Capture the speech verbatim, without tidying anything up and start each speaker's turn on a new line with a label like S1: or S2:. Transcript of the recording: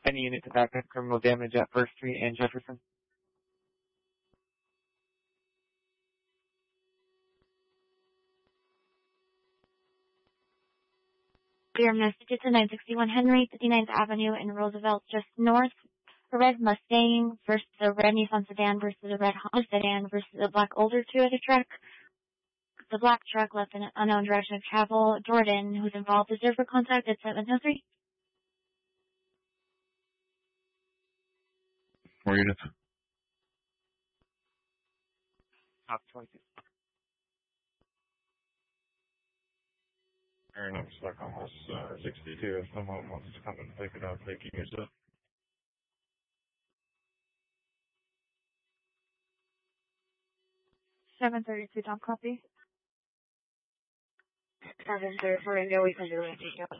S1: Any unit to back up criminal damage at First Street and Jefferson.
S2: Your message is to nine sixty-one Henry, fifty-ninth Avenue in Roosevelt, just north. A red Mustang versus a red Nissan sedan versus a red Honda sedan versus a black older Toyota truck. The black truck left in an unknown direction of travel. Jordan, who's involved, is there for contact at seven oh three.
S3: Four units.
S1: Top twenty-two.
S3: Aaron, I'm stuck on this uh, sixty-two. If someone wants to come and pick it up, they can use it.
S2: seven thirty-two, Tom, copy.
S4: seven thirty-four, India, we can do it.